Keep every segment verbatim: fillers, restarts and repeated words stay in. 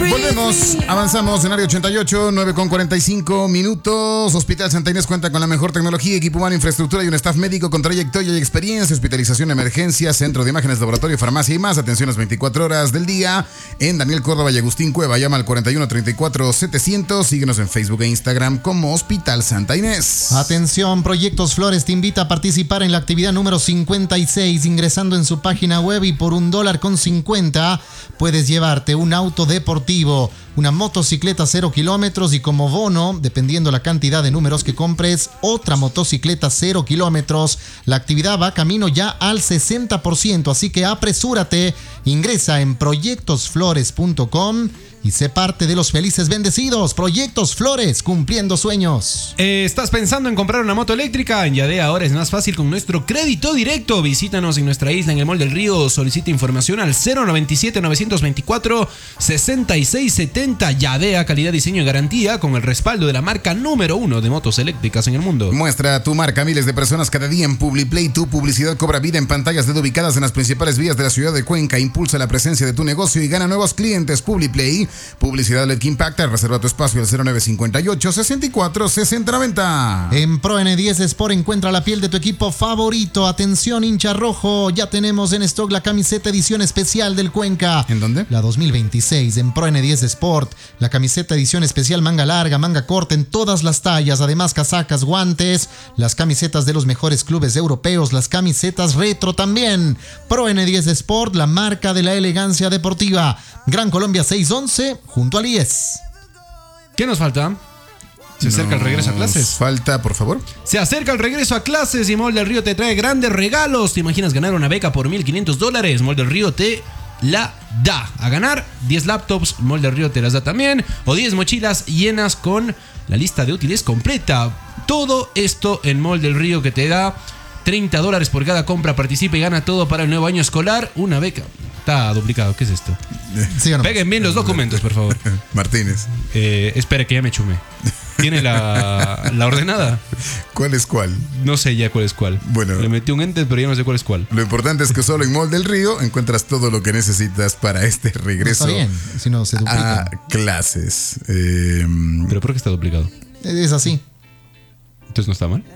Volvemos, avanzamos en área ochenta y ocho, nueve con cuarenta y cinco minutos. Hospital Santa Inés cuenta con la mejor tecnología, equipo humano, infraestructura y un staff médico con trayectoria y experiencia. Hospitalización, emergencia, centro de imágenes, laboratorio, farmacia y más. Atenciones veinticuatro horas del día. En Daniel Córdoba y Agustín Cueva. Llama al cuarenta y uno treinta y cuatro setecientos. Síguenos en Facebook e Instagram como Hospital Santa Inés. Atención, Proyectos Flores te invita a participar en la actividad número cincuenta y seis ingresando en su página web, y por un dólar con cincuenta puedes llevarte un auto deportivo, una motocicleta cero kilómetros y como bono, dependiendo la cantidad de números que compres, otra motocicleta cero kilómetros. La actividad va camino ya al sesenta por ciento, así que apresúrate, ingresa en proyectos flores punto com y sé parte de los felices bendecidos. Proyectos Flores, cumpliendo sueños. Eh, ¿Estás pensando en comprar una moto eléctrica? En Yadea ahora es más fácil con nuestro crédito directo. Visítanos en nuestra isla en el Mall del Río. Solicita información al cero noventa y siete, novecientos veinticuatro, sesenta y seis setenta. Yadea, calidad, diseño y garantía con el respaldo de la marca número uno de motos eléctricas en el mundo. Muestra tu marca a miles de personas cada día en PubliPlay. Tu publicidad cobra vida en pantallas L E D ubicadas en las principales vías de la ciudad de Cuenca. Impulsa la presencia de tu negocio y gana nuevos clientes. PubliPlay. Publicidad L E D que impacta. Reserva tu espacio al cero nueve cincuenta y ocho, sesenta y cuatro, sesenta noventa. En Pro N diez Sport encuentra la piel de tu equipo favorito. Atención, hincha rojo, ya tenemos en stock la camiseta edición especial del Cuenca. ¿En dónde? La dos mil veintiséis en Pro N diez Sport. La camiseta edición especial manga larga, manga corta en todas las tallas. Además, casacas, guantes, las camisetas de los mejores clubes europeos, las camisetas retro también. Pro N diez Sport, la marca de la elegancia deportiva. Gran Colombia seiscientos once, junto al I E S. ¿Qué nos falta? Se acerca Nos el regreso a clases. Falta, por favor. Se acerca el regreso a clases y Mall del Río te trae grandes regalos. ¿Te imaginas ganar una beca por mil quinientos dólares? Mall del Río te la da. A ganar diez laptops, Mall del Río te las da también. O diez mochilas llenas con la lista de útiles completa. Todo esto en Mall del Río, que te da treinta dólares por cada compra. Participa y gana todo para el nuevo año escolar. Una beca. Está duplicado, ¿qué es esto? ¿Sí o no? Peguen bien los documentos, por favor. Martínez. Eh, espere que ya me chumé. ¿Tiene la, la ordenada? ¿Cuál es cuál? No sé ya cuál es cuál. Bueno. Le metí un enter, pero ya no sé cuál es cuál. Lo importante es que solo en Mall del Río encuentras todo lo que necesitas para este regreso. Está bien, si no se duplica. A clases. Eh, ¿Pero por qué está duplicado? Es así. ¿Entonces no está mal?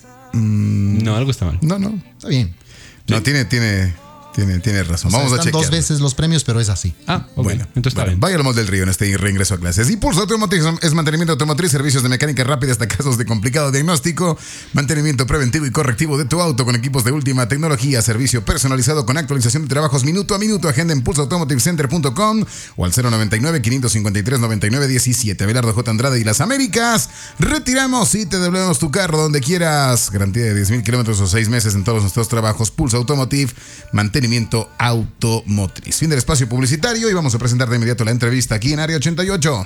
mm, No, algo está mal. no, no. Está bien. No, tiene, tiene, tiene, tiene razón. O sea, Vamos a están chequear. dos veces los premios, pero es así. Ah, ok. Bueno, Entonces está bueno, bien. vaya al Mall del Río en este reingreso a clases. Impulso Automotriz es mantenimiento automotriz, servicios de mecánica rápida hasta casos de complicado diagnóstico, mantenimiento preventivo y correctivo de tu auto con equipos de última tecnología, servicio personalizado con actualización de trabajos minuto a minuto. Agenda impulso automotive center punto com o al cero noventa y nueve, quinientos cincuenta y tres, noventa y nueve diecisiete. Abelardo J. Andrade y Las Américas. Retiramos y te devolvemos tu carro donde quieras. Garantía de diez mil kilómetros o seis meses en todos nuestros trabajos. Pulso Automotive, mantenimiento automotriz. Fin del espacio publicitario y vamos a presentar de inmediato la entrevista aquí en Área ochenta y ocho.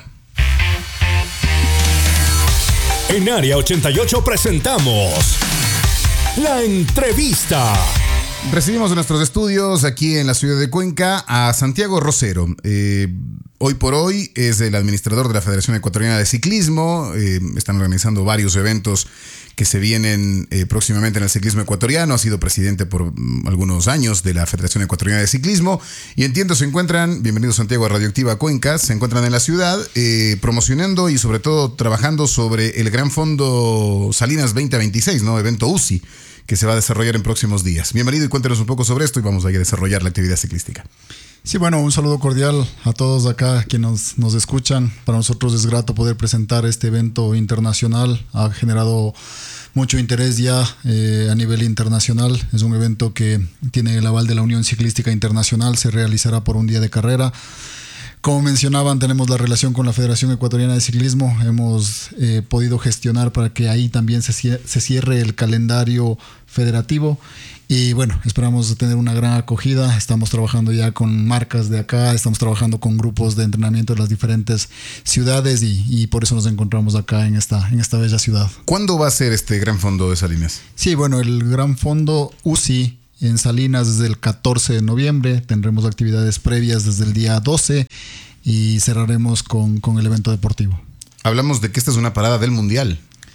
En Área ochenta y ocho presentamos la entrevista. Recibimos en nuestros estudios aquí en la ciudad de Cuenca a Santiago Rosero. Eh, hoy por hoy es el administrador de la Federación Ecuatoriana de Ciclismo. Eh, están organizando varios eventos que se vienen eh, próximamente en el ciclismo ecuatoriano. Ha sido presidente por um, algunos años de la Federación Ecuatoriana de Ciclismo. Y entiendo se encuentran, bienvenido Santiago a Radioactiva Cuenca, se encuentran en la ciudad eh, promocionando y sobre todo trabajando sobre el Gran Fondo Salinas veinte veintiséis, ¿no? Evento U C I, que se va a desarrollar en próximos días. Bienvenido y cuéntenos un poco sobre esto y vamos a ir a desarrollar la actividad ciclística. Sí, bueno, un saludo cordial a todos acá que nos, nos escuchan. Para nosotros es grato poder presentar este evento internacional. Ha generado mucho interés ya eh, a nivel internacional. Es un evento que tiene el aval de la Unión Ciclística Internacional. Se realizará por un día de carrera. Como mencionaban, tenemos la relación con la Federación Ecuatoriana de Ciclismo. Hemos eh, podido gestionar para que ahí también se cierre, se cierre el calendario federativo. Y bueno, esperamos tener una gran acogida. Estamos trabajando ya con marcas de acá, estamos trabajando con grupos de entrenamiento de las diferentes ciudades y, y por eso nos encontramos acá en esta, en esta bella ciudad. ¿Cuándo va a ser este Gran Fondo de Salinas? Sí, bueno, el Gran Fondo U C I en Salinas desde el catorce de noviembre. Tendremos actividades previas desde el día doce y cerraremos con, con el evento deportivo. Hablamos de que esta es una parada del Mundial.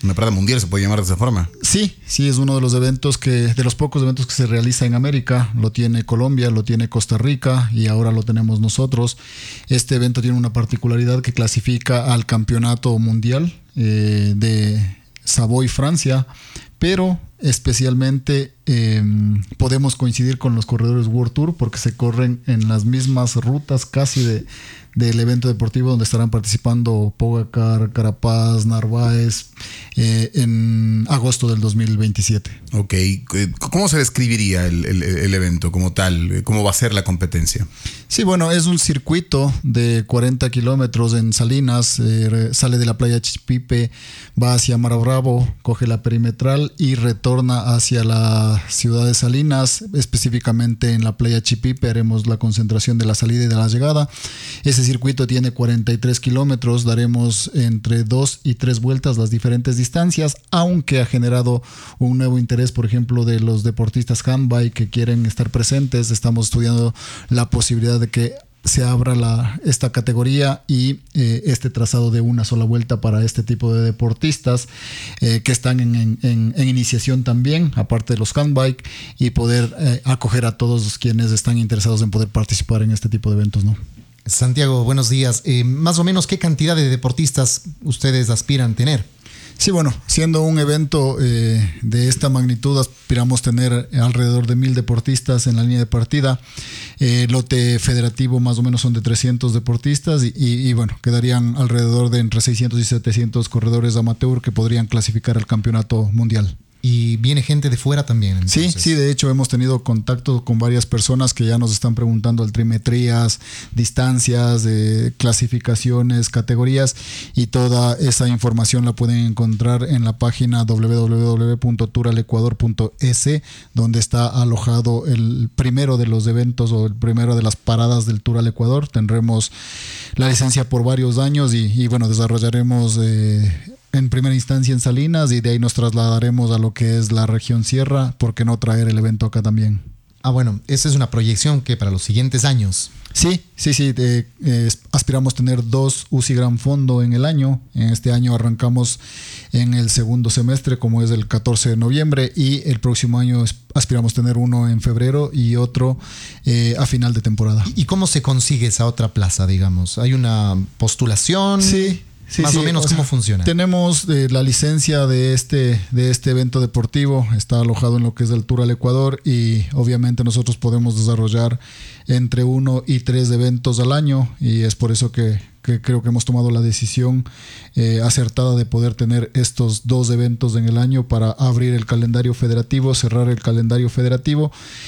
Una parada mundial se puede llamar de esa forma. Sí, sí, es uno de los eventos que, de los pocos eventos que se realiza en América. Lo tiene Colombia, lo tiene Costa Rica y ahora lo tenemos nosotros. Este evento tiene una particularidad que clasifica al campeonato mundial eh, de Savoy, Francia, pero especialmente eh, podemos coincidir con los corredores World Tour porque se corren en las mismas rutas casi de del evento deportivo donde estarán participando Pogacar, Carapaz, Narváez eh, en agosto del dos mil veintisiete. Ok, ¿cómo se describiría el, el, el evento como tal? ¿Cómo va a ser la competencia? Sí, bueno, es un circuito de cuarenta kilómetros en Salinas, eh, sale de la playa Chipipe, va hacia Mar Bravo, coge la perimetral y retorna hacia la ciudad de Salinas, específicamente en la playa Chipipe haremos la concentración de la salida y de la llegada. Ese circuito tiene cuarenta y tres kilómetros, daremos entre dos y tres vueltas las diferentes distancias, aunque ha generado un nuevo interés, por ejemplo, de los deportistas handbike que quieren estar presentes. Estamos estudiando la posibilidad de que se abra la, esta categoría y eh, este trazado de una sola vuelta para este tipo de deportistas eh, que están en, en, en, en iniciación también, aparte de los handbike, y poder eh, acoger a todos los quienes están interesados en poder participar en este tipo de eventos, ¿no? Santiago, buenos días. Eh, más o menos, ¿qué cantidad de deportistas ustedes aspiran tener? Sí, bueno, siendo un evento eh, de esta magnitud, aspiramos tener alrededor de mil deportistas en la línea de partida. Eh, el lote federativo más o menos son de trescientos deportistas y, y, y bueno, quedarían alrededor de entre seiscientos y setecientos corredores amateur que podrían clasificar al campeonato mundial. Y viene gente de fuera también. Entonces. Sí, sí, de hecho hemos tenido contacto con varias personas que ya nos están preguntando altimetrías, distancias, eh, clasificaciones, categorías, y toda esa información la pueden encontrar en la página doble u doble u doble u punto tural ecuador punto es, donde está alojado el primero de los eventos o el primero de las paradas del Tour al Ecuador. Tendremos la licencia por varios años y, y bueno, desarrollaremos eh, en primera instancia en Salinas y de ahí nos trasladaremos a lo que es la región Sierra. ¿Por qué no traer el evento acá también? Ah, bueno, esa es una proyección que para los siguientes años. Sí, sí, sí. Eh, eh, aspiramos tener dos U C I Gran Fondo en el año. En este año arrancamos en el segundo semestre, como es el catorce de noviembre, y el próximo año aspiramos tener uno en febrero y otro eh, a final de temporada. ¿Y cómo se consigue esa otra plaza, digamos? ¿Hay una postulación? Sí. Sí, más sí, o menos, o ¿cómo sea, funciona? Tenemos eh, la licencia de este, de este evento deportivo, está alojado en lo que es el Tour al Ecuador y obviamente nosotros podemos desarrollar entre uno y tres eventos al año y es por eso que, que creo que hemos tomado la decisión eh, acertada de poder tener estos dos eventos en el año para abrir el calendario federativo, cerrar el calendario federativo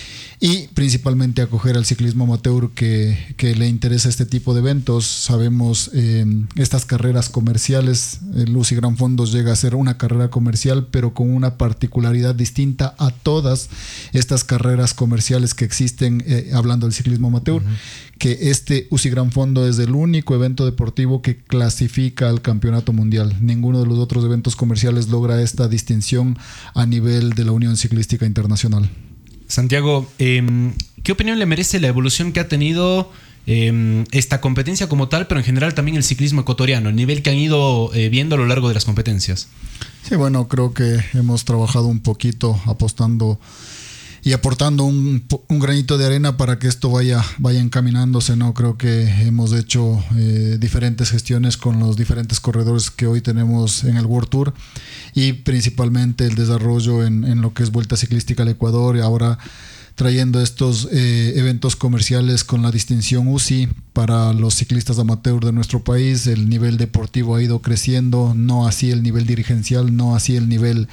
y principalmente acoger al ciclismo amateur que, que le interesa este tipo de eventos. Sabemos eh, estas carreras comerciales, el U C I Gran Fondos llega a ser una carrera comercial pero con una particularidad distinta a todas estas carreras comerciales que existen eh, hablando del ciclismo amateur, uh-huh. que este U C I Gran Fondo es el único evento deportivo que clasifica al campeonato mundial. Ninguno de los otros eventos comerciales logra esta distinción a nivel de la Unión Ciclística Internacional. Santiago, eh, ¿qué opinión le merece la evolución que ha tenido eh, esta competencia como tal, pero en general también el ciclismo ecuatoriano, el nivel que han ido eh, viendo a lo largo de las competencias? Sí, bueno, creo que hemos trabajado un poquito apostando y aportando un, un granito de arena para que esto vaya, vaya encaminándose, ¿no? Creo que hemos hecho eh, diferentes gestiones con los diferentes corredores que hoy tenemos en el World Tour y principalmente el desarrollo en, en lo que es Vuelta Ciclística al Ecuador y ahora trayendo estos eh, eventos comerciales con la distinción U C I para los ciclistas amateur de nuestro país. El nivel deportivo ha ido creciendo, no así el nivel dirigencial, no así el nivel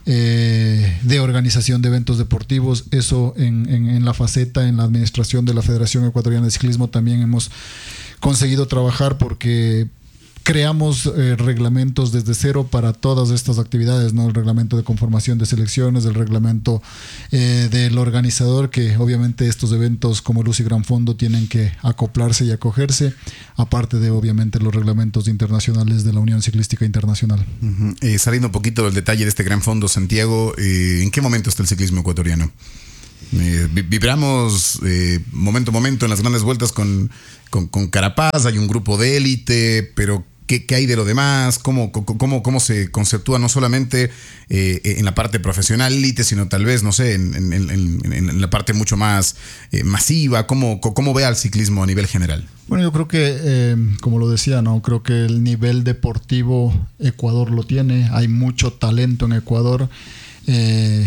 eh, de organización de eventos deportivos. Eso en, en, en la faceta, en la administración de la Federación Ecuatoriana de Ciclismo también hemos conseguido trabajar porque creamos eh, reglamentos desde cero para todas estas actividades, ¿no? El reglamento de conformación de selecciones, el reglamento eh, del organizador, que obviamente estos eventos como el U C I Gran Fondo tienen que acoplarse y acogerse, aparte de obviamente los reglamentos internacionales de la Unión Ciclística Internacional. Uh-huh. Eh, saliendo un poquito del detalle de este Gran Fondo, Santiago, eh, ¿en qué momento está el ciclismo ecuatoriano? Eh, vibramos eh, momento a momento en las grandes vueltas con, con, con Carapaz, hay un grupo de élite, pero ¿qué, qué hay de lo demás? ¿Cómo, cómo, cómo se conceptúa no solamente eh, en la parte profesional élite, sino tal vez, no sé, en, en, en, en la parte mucho más eh, masiva? ¿Cómo, ¿Cómo ve al ciclismo a nivel general? Bueno, yo creo que, eh, como lo decía, no creo que el nivel deportivo Ecuador lo tiene. Hay mucho talento en Ecuador. Eh,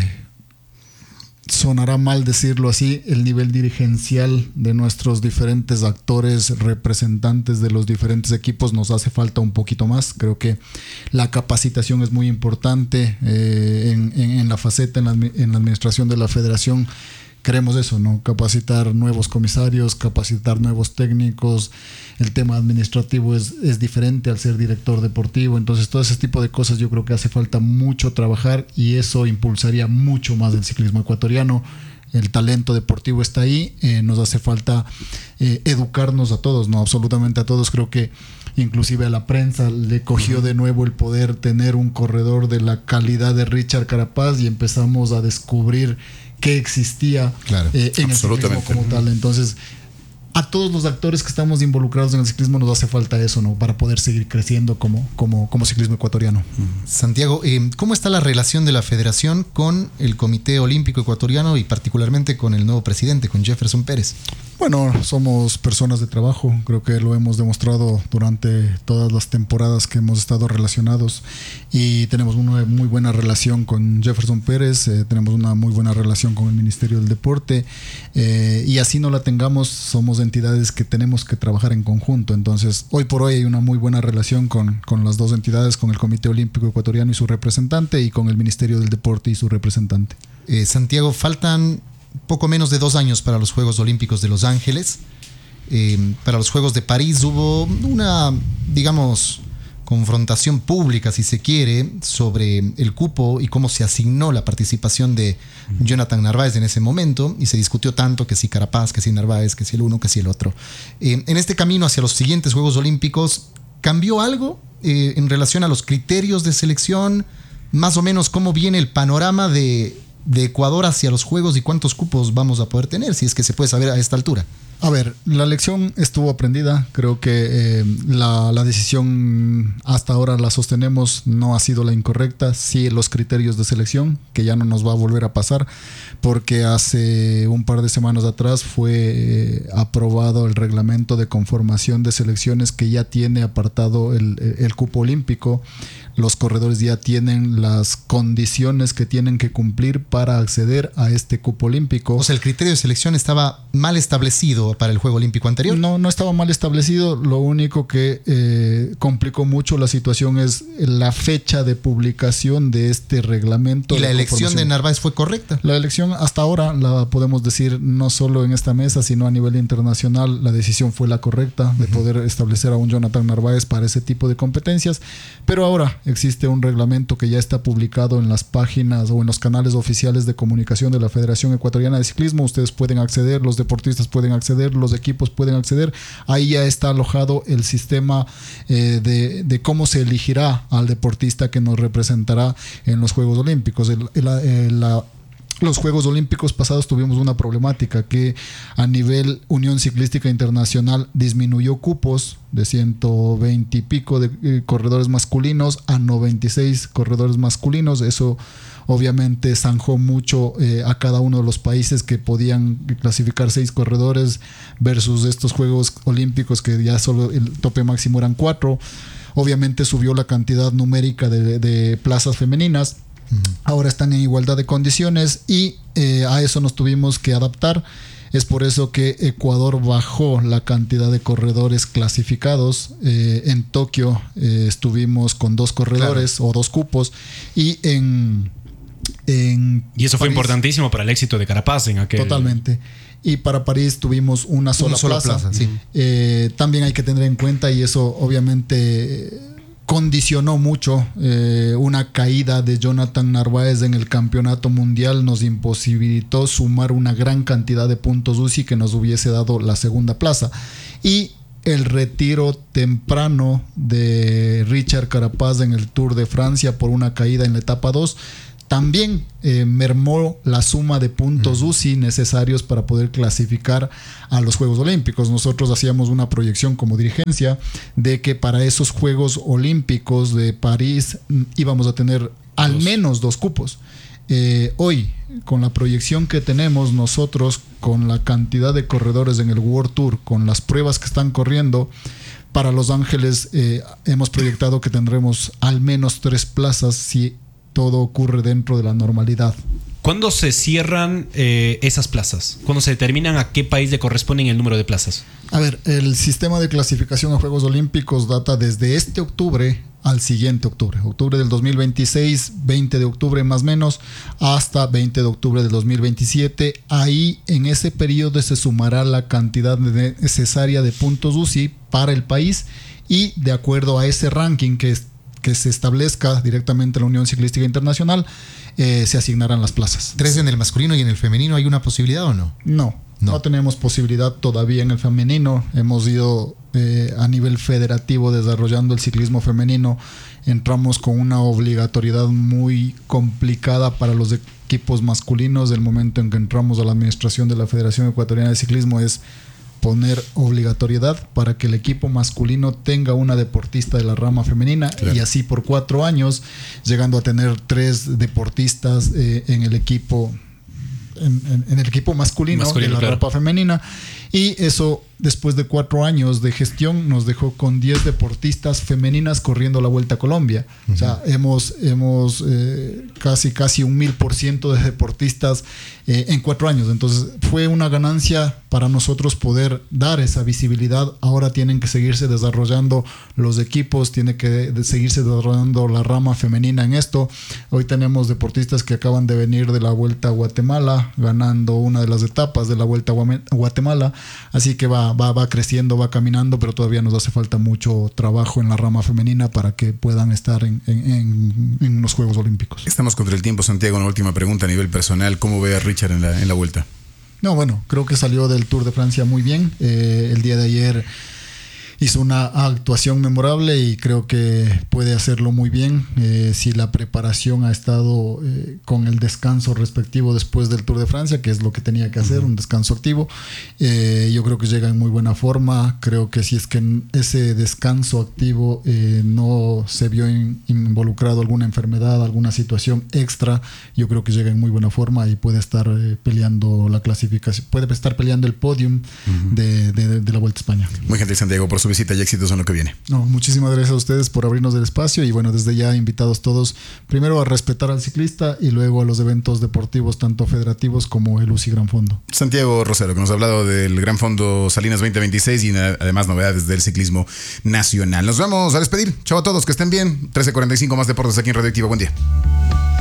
sonará mal decirlo así, el nivel dirigencial de nuestros diferentes actores, representantes de los diferentes equipos, nos hace falta un poquito más. Creo que la capacitación es muy importante eh, en, en, en la faceta, en la, en la administración de la federación. Queremos eso, ¿no? Capacitar nuevos comisarios, capacitar nuevos técnicos. El tema administrativo es, es diferente al ser director deportivo. Entonces, todo ese tipo de cosas yo creo que hace falta mucho trabajar y eso impulsaría mucho más el ciclismo ecuatoriano. El talento deportivo está ahí. Eh, nos hace falta eh, educarnos a todos, ¿no? Absolutamente a todos. Creo que inclusive a la prensa le cogió de nuevo el poder tener un corredor de la calidad de Richard Carapaz y empezamos a descubrir que existía claro, eh, en el ciclismo como tal. Entonces, a todos los actores que estamos involucrados en el ciclismo nos hace falta eso, ¿no? Para poder seguir creciendo como, como, como ciclismo ecuatoriano. Santiago, eh, ¿cómo está la relación de la federación con el Comité Olímpico Ecuatoriano y particularmente con el nuevo presidente, con Jefferson Pérez? Bueno, somos personas de trabajo, creo que lo hemos demostrado durante todas las temporadas que hemos estado relacionados y tenemos una muy buena relación con Jefferson Pérez, eh, tenemos una muy buena relación con el Ministerio del Deporte eh, y así no la tengamos, somos entidades que tenemos que trabajar en conjunto. Entonces, hoy por hoy hay una muy buena relación con, con las dos entidades, con el Comité Olímpico Ecuatoriano y su representante y con el Ministerio del Deporte y su representante. Eh, Santiago, faltan poco menos de dos años para los Juegos Olímpicos de Los Ángeles. Eh, para los Juegos de París hubo una, digamos, confrontación pública, si se quiere, sobre el cupo y cómo se asignó la participación de Jonathan Narváez en ese momento, y se discutió tanto que si Carapaz, que si Narváez, que si el uno, que si el otro. Eh, en este camino hacia los siguientes Juegos Olímpicos, ¿cambió algo eh, en relación a los criterios de selección? Más o menos, ¿cómo viene el panorama de, de Ecuador hacia los Juegos y cuántos cupos vamos a poder tener, si es que se puede saber a esta altura? A ver, la lección estuvo aprendida. Creo que eh, la, la decisión hasta ahora la sostenemos, no ha sido la incorrecta. Sí, los criterios de selección, que ya no nos va a volver a pasar, porque hace un par de semanas atrás fue eh, aprobado el reglamento de conformación de selecciones que ya tiene apartado el, el cupo olímpico. Los corredores ya tienen las condiciones que tienen que cumplir para acceder a este cupo olímpico. O sea, el criterio de selección estaba mal establecido para el Juego Olímpico anterior. No, no estaba mal establecido. Lo único que eh, complicó mucho la situación es la fecha de publicación de este reglamento. ¿Y la elección de Narváez fue correcta? La elección hasta ahora, la podemos decir no solo en esta mesa, sino a nivel internacional, la decisión fue la correcta de poder establecer a un Jonathan Narváez para ese tipo de competencias. Pero ahora existe un reglamento que ya está publicado en las páginas o en los canales oficiales de comunicación de la Federación Ecuatoriana de Ciclismo. Ustedes pueden acceder, los deportistas pueden acceder, los equipos pueden acceder. Ahí ya está alojado el sistema eh, de, de cómo se elegirá al deportista que nos representará en los Juegos Olímpicos. El, el, el, la Los Juegos Olímpicos pasados tuvimos una problemática que a nivel Unión Ciclística Internacional disminuyó cupos de ciento veinte y pico de eh, corredores masculinos a noventa y seis corredores masculinos. Eso obviamente zanjó mucho eh, a cada uno de los países que podían clasificar seis corredores versus estos Juegos Olímpicos que ya solo el tope máximo eran cuatro. Obviamente subió la cantidad numérica de, de plazas femeninas. Ahora están en igualdad de condiciones y eh, a eso nos tuvimos que adaptar. Es por eso que Ecuador bajó la cantidad de corredores clasificados. Eh, en Tokio eh, estuvimos con dos corredores, claro, o dos cupos. Y en, en Y eso París, fue importantísimo para el éxito de Carapaz en aquel... Totalmente. Y para París tuvimos una sola, una sola plaza. plaza sí. eh, también hay que tener en cuenta, y eso obviamente condicionó mucho, eh, una caída de Jonathan Narváez en el campeonato mundial nos imposibilitó sumar una gran cantidad de puntos U C I que nos hubiese dado la segunda plaza. Y el retiro temprano de Richard Carapaz en el Tour de Francia por una caída en la etapa dos también eh, mermó la suma de puntos U C I necesarios para poder clasificar a los Juegos Olímpicos. Nosotros hacíamos una proyección como dirigencia de que para esos Juegos Olímpicos de París íbamos a tener al dos. menos dos cupos. Eh, hoy, con la proyección que tenemos nosotros, con la cantidad de corredores en el World Tour, con las pruebas que están corriendo, para Los Ángeles eh, hemos proyectado que tendremos al menos tres plazas si todo ocurre dentro de la normalidad. ¿Cuándo se cierran eh, esas plazas? ¿Cuándo se determinan a qué país le corresponden el número de plazas? A ver, el sistema de clasificación a Juegos Olímpicos data desde este octubre al siguiente octubre. Octubre del dos mil veintiséis, veinte de octubre más o menos, hasta veinte de octubre del dos mil veintisiete. Ahí, en ese periodo, se sumará la cantidad necesaria de puntos U C I para el país y de acuerdo a ese ranking que es que se establezca directamente la Unión Ciclística Internacional, eh, se asignarán las plazas. ¿Tres en el masculino y en el femenino hay una posibilidad o no? No, no, no tenemos posibilidad todavía en el femenino. Hemos ido eh, a nivel federativo desarrollando el ciclismo femenino. Entramos con una obligatoriedad muy complicada para los equipos masculinos. El momento en que entramos a la administración de la Federación Ecuatoriana de Ciclismo es poner obligatoriedad para que el equipo masculino tenga una deportista de la rama femenina, claro. Y así por cuatro años, llegando a tener tres deportistas eh, en el equipo en, en, en el equipo masculino, masculino de la claro. rama femenina. Y eso, después de cuatro años de gestión, nos dejó con diez deportistas femeninas corriendo la Vuelta a Colombia. Uh-huh. O sea, hemos, hemos eh, casi, casi un mil por ciento de deportistas eh, en cuatro años. Entonces, fue una ganancia para nosotros poder dar esa visibilidad. Ahora tienen que seguirse desarrollando los equipos, tiene que seguirse desarrollando la rama femenina en esto. Hoy tenemos deportistas que acaban de venir de la Vuelta a Guatemala, ganando una de las etapas de la Vuelta a Guatemala. Así que va, va, va creciendo, va caminando, pero todavía nos hace falta mucho trabajo en la rama femenina para que puedan estar en, en, en, en los Juegos Olímpicos. Estamos contra el tiempo, Santiago. Una última pregunta a nivel personal. ¿Cómo ve a Richard en la, en la Vuelta? No, bueno, creo que salió del Tour de Francia muy bien. Eh, el día de ayer hizo una actuación memorable y creo que puede hacerlo muy bien. Eh, si la preparación ha estado eh, con el descanso respectivo después del Tour de Francia, que es lo que tenía que hacer, uh-huh. un descanso activo, eh, yo creo que llega en muy buena forma. Creo que si es que en ese descanso activo eh, no se vio in, involucrado alguna enfermedad, alguna situación extra, yo creo que llega en muy buena forma y puede estar eh, peleando la clasificación, puede estar peleando el podium uh-huh. de, de, de la Vuelta a España. Muy gentil, Santiago, por su visita y éxitos en lo que viene. No, muchísimas gracias a ustedes por abrirnos el espacio y bueno, desde ya invitados todos primero a respetar al ciclista y luego a los eventos deportivos tanto federativos como el U C I Gran Fondo. Santiago Rosero, que nos ha hablado del Gran Fondo Salinas veinte veintiséis y además novedades del ciclismo nacional. Nos vamos a despedir. Chao a todos, que estén bien. trece cuarenta y cinco más deportes aquí en Radioactiva. Buen día.